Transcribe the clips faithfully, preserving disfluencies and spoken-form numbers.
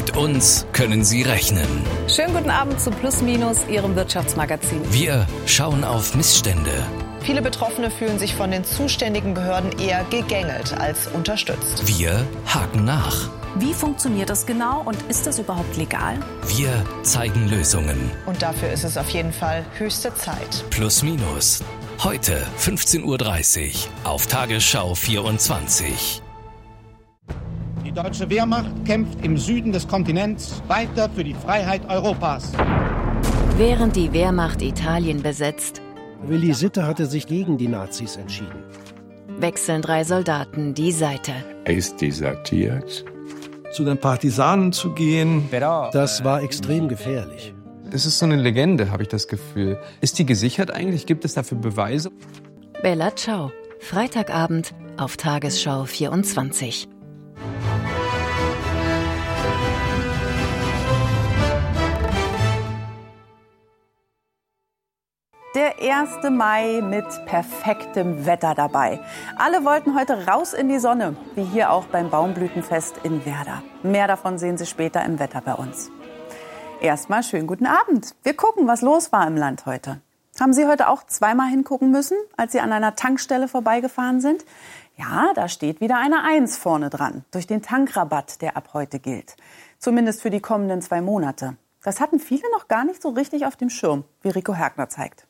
Mit uns können Sie rechnen. Schönen guten Abend zu Plus Minus, Ihrem Wirtschaftsmagazin. Wir schauen auf Missstände. Viele Betroffene fühlen sich von den zuständigen Behörden eher gegängelt als unterstützt. Wir haken nach. Wie funktioniert das genau und ist das überhaupt legal? Wir zeigen Lösungen. Und dafür ist es auf jeden Fall höchste Zeit. Plus Minus. Heute fünfzehn Uhr dreißig auf Tagesschau vierundzwanzig. Die deutsche Wehrmacht kämpft im Süden des Kontinents weiter für die Freiheit Europas. Während die Wehrmacht Italien besetzt, Willi Sitte hatte sich gegen die Nazis entschieden. Wechseln drei Soldaten die Seite. Er ist desertiert. Zu den Partisanen zu gehen, das war extrem gefährlich. Es ist so eine Legende, habe ich das Gefühl. Ist die gesichert eigentlich? Gibt es dafür Beweise? Bella Ciao. Freitagabend auf Tagesschau vierundzwanzig. Der erste Mai mit perfektem Wetter dabei. Alle wollten heute raus in die Sonne, wie hier auch beim Baumblütenfest in Werder. Mehr davon sehen Sie später im Wetter bei uns. Erstmal schönen guten Abend. Wir gucken, was los war im Land heute. Haben Sie heute auch zweimal hingucken müssen, als Sie an einer Tankstelle vorbeigefahren sind? Ja, da steht wieder eine Eins vorne dran, durch den Tankrabatt, der ab heute gilt. Zumindest für die kommenden zwei Monate. Das hatten viele noch gar nicht so richtig auf dem Schirm, wie Rico Hergner zeigt.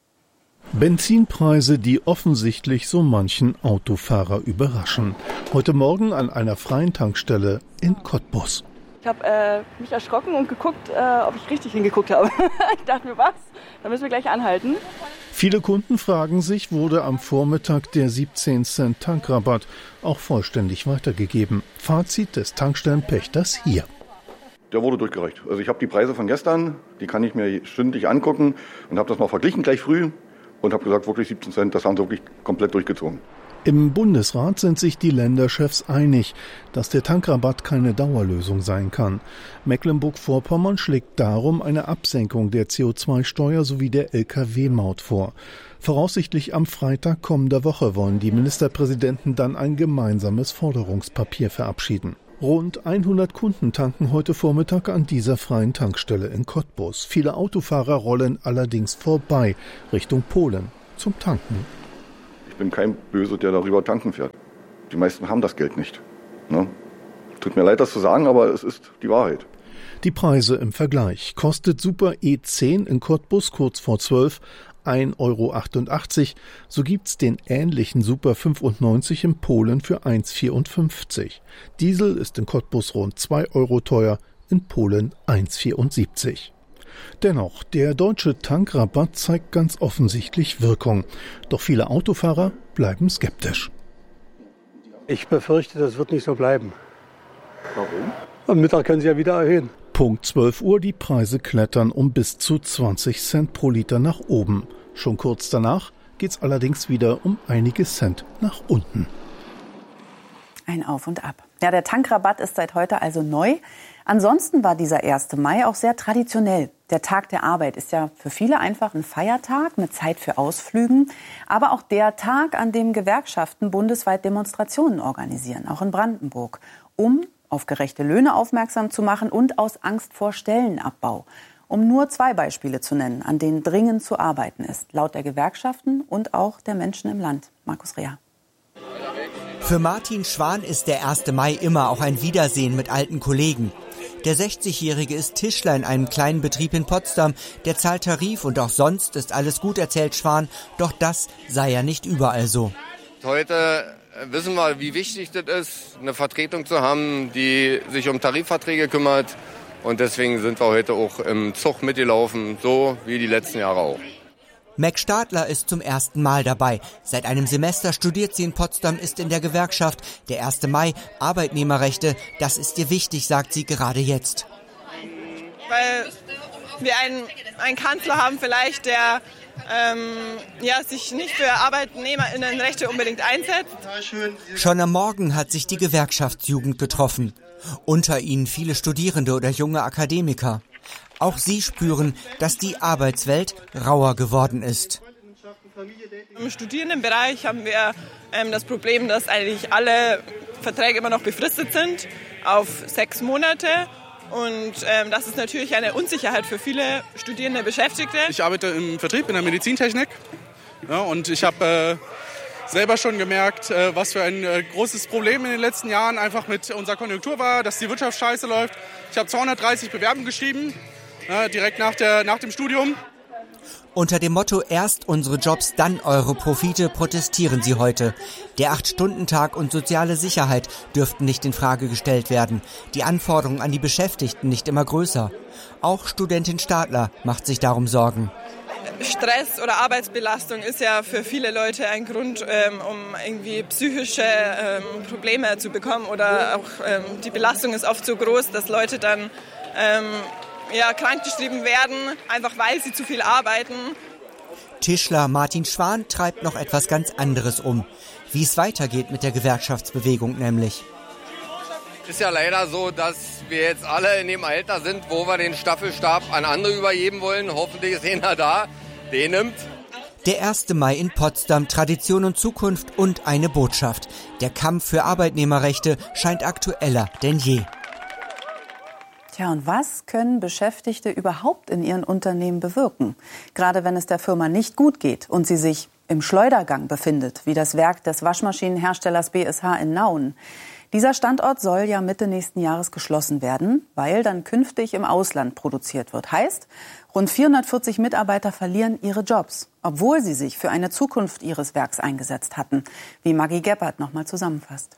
Benzinpreise, die offensichtlich so manchen Autofahrer überraschen. Heute Morgen an einer freien Tankstelle in Cottbus. Ich habe äh, mich erschrocken und geguckt, äh, ob ich richtig hingeguckt habe. Ich dachte mir, was? Da müssen wir gleich anhalten. Viele Kunden fragen sich, wurde am Vormittag der siebzehn Cent Tankrabatt auch vollständig weitergegeben? Fazit des Tankstellenpächters hier. Der wurde durchgereicht. Also ich habe die Preise von gestern, die kann ich mir stündlich angucken und habe das mal verglichen gleich früh. Und habe gesagt, wirklich siebzehn Cent, das haben sie wirklich komplett durchgezogen. Im Bundesrat sind sich die Länderchefs einig, dass der Tankrabatt keine Dauerlösung sein kann. Mecklenburg-Vorpommern schlägt darum eine Absenkung der C O zwei Steuer sowie der L K W-Maut vor. Voraussichtlich am Freitag kommender Woche wollen die Ministerpräsidenten dann ein gemeinsames Forderungspapier verabschieden. Rund hundert Kunden tanken heute Vormittag an dieser freien Tankstelle in Cottbus. Viele Autofahrer rollen allerdings vorbei, Richtung Polen, zum Tanken. Ich bin kein Böse, der darüber tanken fährt. Die meisten haben das Geld nicht. Ne? Tut mir leid, das zu sagen, aber es ist die Wahrheit. Die Preise im Vergleich. Kostet Super E zehn in Cottbus kurz vor zwölf ein Euro achtundachtzig. So gibt's den ähnlichen Super fünfundneunzig in Polen für eins Euro vierundfünfzig. Diesel ist in Cottbus rund zwei Euro teuer, in Polen eins Euro vierundsiebzig. Dennoch, der deutsche Tankrabatt zeigt ganz offensichtlich Wirkung. Doch viele Autofahrer bleiben skeptisch. Ich befürchte, das wird nicht so bleiben. Warum? Am Mittag können Sie ja wieder erhöhen. Punkt zwölf Uhr, die Preise klettern um bis zu zwanzig Cent pro Liter nach oben. Schon kurz danach geht's allerdings wieder um einige Cent nach unten. Ein Auf und Ab. Ja, der Tankrabatt ist seit heute also neu. Ansonsten war dieser erste Mai auch sehr traditionell. Der Tag der Arbeit ist ja für viele einfach ein Feiertag mit Zeit für Ausflügen. Aber auch der Tag, an dem Gewerkschaften bundesweit Demonstrationen organisieren, auch in Brandenburg, um auf gerechte Löhne aufmerksam zu machen und aus Angst vor Stellenabbau. Um nur zwei Beispiele zu nennen, an denen dringend zu arbeiten ist, laut der Gewerkschaften und auch der Menschen im Land. Markus Rea. Für Martin Schwan ist der erste Mai immer auch ein Wiedersehen mit alten Kollegen. Der sechzigjährige ist Tischler in einem kleinen Betrieb in Potsdam. Der zahlt Tarif und auch sonst ist alles gut, erzählt Schwan. Doch das sei ja nicht überall so. Heute wissen wir, wie wichtig das ist, eine Vertretung zu haben, die sich um Tarifverträge kümmert. Und deswegen sind wir heute auch im Zug mitgelaufen, so wie die letzten Jahre auch. Mac Stadler ist zum ersten Mal dabei. Seit einem Semester studiert sie in Potsdam, ist in der Gewerkschaft. Der erste Mai, Arbeitnehmerrechte, das ist ihr wichtig, sagt sie gerade jetzt. Weil wir einen, einen Kanzler haben vielleicht, der ähm, ja, sich nicht für ArbeitnehmerInnenrechte unbedingt einsetzt. Schon am Morgen hat sich die Gewerkschaftsjugend getroffen. Unter ihnen viele Studierende oder junge Akademiker. Auch sie spüren, dass die Arbeitswelt rauer geworden ist. Im Studierendenbereich haben wir ähm, das Problem, dass eigentlich alle Verträge immer noch befristet sind auf sechs Monate. Und ähm, das ist natürlich eine Unsicherheit für viele Studierende Beschäftigte. Ich arbeite im Vertrieb in der Medizintechnik, ja, und ich habe äh, selber schon gemerkt, äh, was für ein äh, großes Problem in den letzten Jahren einfach mit unserer Konjunktur war, dass die Wirtschaft scheiße läuft. Ich habe zweihundertdreißig Bewerbungen geschrieben, äh, direkt nach, der, nach dem Studium. Unter dem Motto „Erst unsere Jobs, dann eure Profite“ protestieren sie heute. Der Acht-Stunden-Tag und soziale Sicherheit dürften nicht in Frage gestellt werden. Die Anforderungen an die Beschäftigten nicht immer größer. Auch Studentin Stadler macht sich darum Sorgen. Stress oder Arbeitsbelastung ist ja für viele Leute ein Grund, ähm, um irgendwie psychische ähm, Probleme zu bekommen. Oder auch ähm, die Belastung ist oft so groß, dass Leute dann ähm, ja, krankgeschrieben werden, einfach weil sie zu viel arbeiten. Tischler Martin Schwan treibt noch etwas ganz anderes um. Wie es weitergeht mit der Gewerkschaftsbewegung nämlich. Ist ja leider so, dass wir jetzt alle in dem Alter sind, wo wir den Staffelstab an andere übergeben wollen. Hoffentlich ist einer da, den nimmt. Der erste Mai in Potsdam, Tradition und Zukunft und eine Botschaft. Der Kampf für Arbeitnehmerrechte scheint aktueller denn je. Tja, und was können Beschäftigte überhaupt in ihren Unternehmen bewirken? Gerade wenn es der Firma nicht gut geht und sie sich im Schleudergang befindet, wie das Werk des Waschmaschinenherstellers B S H in Nauen. Dieser Standort soll ja Mitte nächsten Jahres geschlossen werden, weil dann künftig im Ausland produziert wird. Heißt, rund vierhundertvierzig Mitarbeiter verlieren ihre Jobs, obwohl sie sich für eine Zukunft ihres Werks eingesetzt hatten, wie Maggie Gebhardt noch mal zusammenfasst.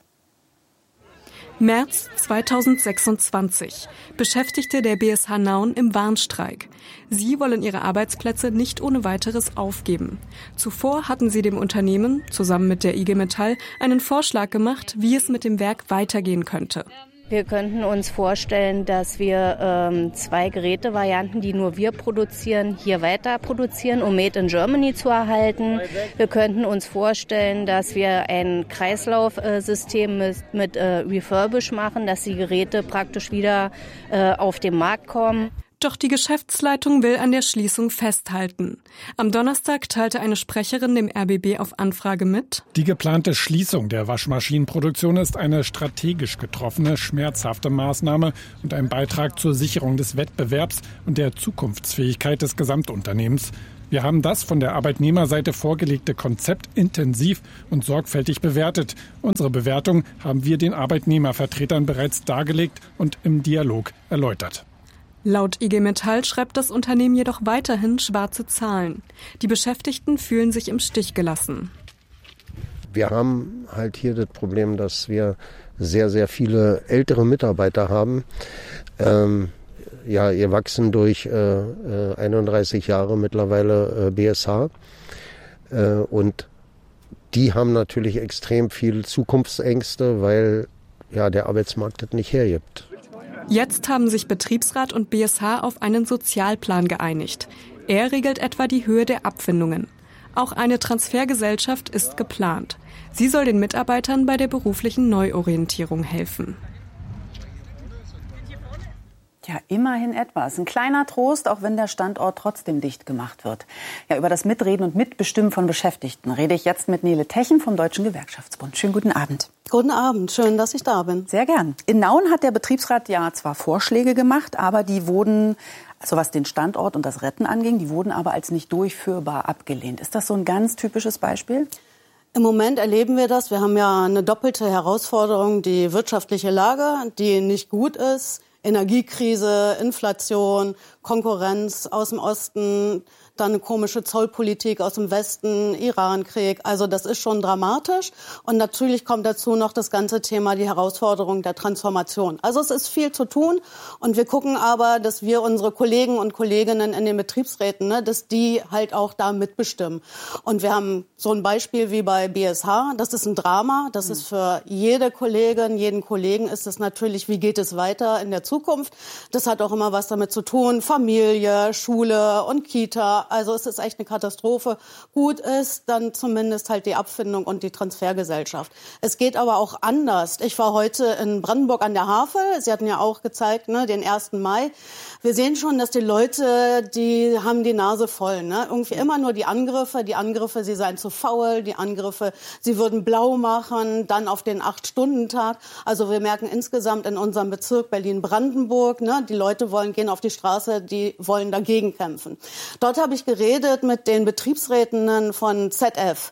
März zweitausendsechsundzwanzig. Beschäftigte der B S H Nauen im Warnstreik. Sie wollen ihre Arbeitsplätze nicht ohne weiteres aufgeben. Zuvor hatten sie dem Unternehmen, zusammen mit der I G Metall, einen Vorschlag gemacht, wie es mit dem Werk weitergehen könnte. Wir könnten uns vorstellen, dass wir ähm, zwei Gerätevarianten, die nur wir produzieren, hier weiter produzieren, um Made in Germany zu erhalten. Wir könnten uns vorstellen, dass wir ein Kreislaufsystem mit, mit äh, Refurbish machen, dass die Geräte praktisch wieder äh, auf den Markt kommen. Doch die Geschäftsleitung will an der Schließung festhalten. Am Donnerstag teilte eine Sprecherin dem R B B auf Anfrage mit: Die geplante Schließung der Waschmaschinenproduktion ist eine strategisch getroffene, schmerzhafte Maßnahme und ein Beitrag zur Sicherung des Wettbewerbs und der Zukunftsfähigkeit des Gesamtunternehmens. Wir haben das von der Arbeitnehmerseite vorgelegte Konzept intensiv und sorgfältig bewertet. Unsere Bewertung haben wir den Arbeitnehmervertretern bereits dargelegt und im Dialog erläutert. Laut I G Metall schreibt das Unternehmen jedoch weiterhin schwarze Zahlen. Die Beschäftigten fühlen sich im Stich gelassen. Wir haben halt hier das Problem, dass wir sehr, sehr viele ältere Mitarbeiter haben. Ähm, ja, ihr wachsen durch äh, einunddreißig Jahre mittlerweile äh, B S H. Äh, und die haben natürlich extrem viel Zukunftsängste, weil ja der Arbeitsmarkt das nicht hergibt. Jetzt haben sich Betriebsrat und B S H auf einen Sozialplan geeinigt. Er regelt etwa die Höhe der Abfindungen. Auch eine Transfergesellschaft ist geplant. Sie soll den Mitarbeitern bei der beruflichen Neuorientierung helfen. Ja, immerhin etwas. Ein kleiner Trost, auch wenn der Standort trotzdem dicht gemacht wird. Ja, über das Mitreden und Mitbestimmen von Beschäftigten rede ich jetzt mit Nele Techen vom Deutschen Gewerkschaftsbund. Schönen guten Abend. Guten Abend, schön, dass ich da bin. Sehr gern. In Nauen hat der Betriebsrat ja zwar Vorschläge gemacht, aber die wurden, also was den Standort und das Retten anging, die wurden aber als nicht durchführbar abgelehnt. Ist das so ein ganz typisches Beispiel? Im Moment erleben wir das. Wir haben ja eine doppelte Herausforderung, die wirtschaftliche Lage, die nicht gut ist. Energiekrise, Inflation, Konkurrenz aus dem Osten, dann eine komische Zollpolitik aus dem Westen, Irankrieg. Also das ist schon dramatisch. Und natürlich kommt dazu noch das ganze Thema, die Herausforderung der Transformation. Also es ist viel zu tun. Und wir gucken aber, dass wir unsere Kollegen und Kolleginnen in den Betriebsräten, ne, dass die halt auch da mitbestimmen. Und wir haben so ein Beispiel wie bei B S H. Das ist ein Drama. Das ist für jede Kollegin, jeden Kollegen ist es natürlich, wie geht es weiter in der Zukunft. Das hat auch immer was damit zu tun. Familie, Schule und Kita. Ja, also es ist echt eine Katastrophe. Gut ist dann zumindest halt die Abfindung und die Transfergesellschaft. Es geht aber auch anders. Ich war heute in Brandenburg an der Havel. Sie hatten ja auch gezeigt, ne, den ersten Mai. Wir sehen schon, dass die Leute, die haben die Nase voll. Ne? Irgendwie immer nur die Angriffe, die Angriffe, sie seien zu faul, die Angriffe, sie würden blau machen, dann auf den Acht-Stunden-Tag. Also wir merken insgesamt in unserem Bezirk Berlin-Brandenburg, ne, die Leute wollen gehen auf die Straße, die wollen dagegen kämpfen. Dort habe ich geredet mit den Betriebsrätinnen von Z F.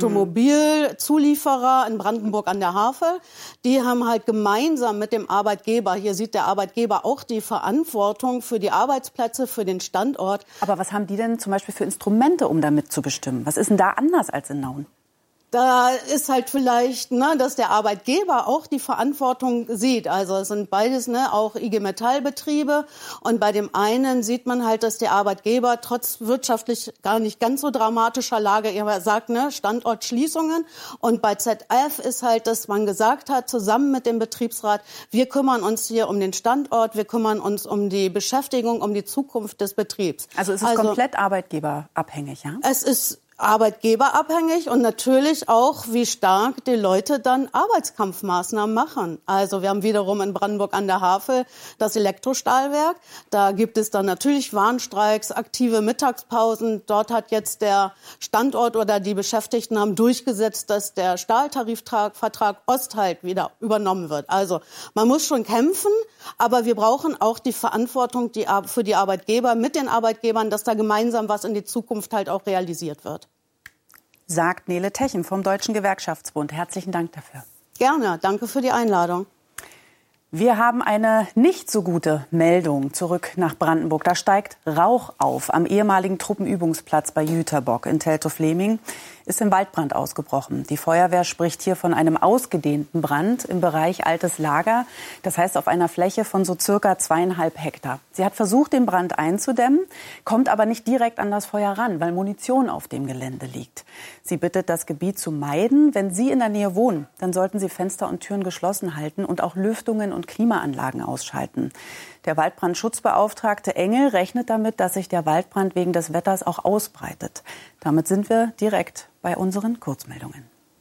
Automobilzulieferer in Brandenburg an der Havel. Die haben halt gemeinsam mit dem Arbeitgeber, hier sieht der Arbeitgeber auch die Verantwortung für die Arbeitsplätze, für den Standort. Aber was haben die denn zum Beispiel für Instrumente, um da mitzubestimmen? Was ist denn da anders als in Nauen? Da ist halt vielleicht, ne, dass der Arbeitgeber auch die Verantwortung sieht. Also es sind beides, ne, auch I G Metall-Betriebe. Und bei dem einen sieht man halt, dass der Arbeitgeber trotz wirtschaftlich gar nicht ganz so dramatischer Lage, er sagt, ne, Standortschließungen. Und bei Z F ist halt, dass man gesagt hat, zusammen mit dem Betriebsrat, wir kümmern uns hier um den Standort, wir kümmern uns um die Beschäftigung, um die Zukunft des Betriebs. Also es ist also komplett arbeitgeberabhängig, ja? Es ist arbeitgeberabhängig und natürlich auch, wie stark die Leute dann Arbeitskampfmaßnahmen machen. Also wir haben wiederum in Brandenburg an der Havel das Elektrostahlwerk. Da gibt es dann natürlich Warnstreiks, aktive Mittagspausen. Dort hat jetzt der Standort oder die Beschäftigten haben durchgesetzt, dass der Stahltarifvertrag Ost halt wieder übernommen wird. Also man muss schon kämpfen, aber wir brauchen auch die Verantwortung die, für die Arbeitgeber mit den Arbeitgebern, dass da gemeinsam was in die Zukunft halt auch realisiert wird. Sagt Nele Techen vom Deutschen Gewerkschaftsbund. Herzlichen Dank dafür. Gerne, danke für die Einladung. Wir haben eine nicht so gute Meldung zurück nach Brandenburg. Da steigt Rauch auf. Am ehemaligen Truppenübungsplatz bei Jüterbock in Teltow-Fleming ist ein Waldbrand ausgebrochen. Die Feuerwehr spricht hier von einem ausgedehnten Brand im Bereich Altes Lager. Das heißt auf einer Fläche von so circa zweieinhalb Hektar. Sie hat versucht, den Brand einzudämmen, kommt aber nicht direkt an das Feuer ran, weil Munition auf dem Gelände liegt. Sie bittet, das Gebiet zu meiden. Wenn Sie in der Nähe wohnen, dann sollten Sie Fenster und Türen geschlossen halten und auch Lüftungen und Klimaanlagen ausschalten. Der Waldbrandschutzbeauftragte Engel rechnet damit, dass sich der Waldbrand wegen des Wetters auch ausbreitet. Damit sind wir direkt bei unseren Kurzmeldungen.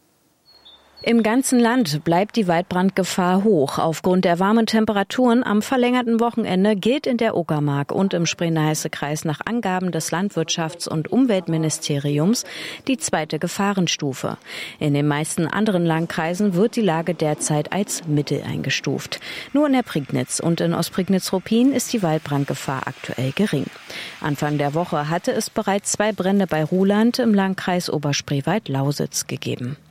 Im ganzen Land bleibt die Waldbrandgefahr hoch. Aufgrund der warmen Temperaturen am verlängerten Wochenende gilt in der Uckermark und im Spree-Neiße-Kreis nach Angaben des Landwirtschafts- und Umweltministeriums die zweite Gefahrenstufe. In den meisten anderen Landkreisen wird die Lage derzeit als mittel eingestuft. Nur in der Prignitz und in Ostprignitz-Ruppin ist die Waldbrandgefahr aktuell gering. Anfang der Woche hatte es bereits zwei Brände bei Ruhland im Landkreis Oberspreewald-Lausitz gegeben.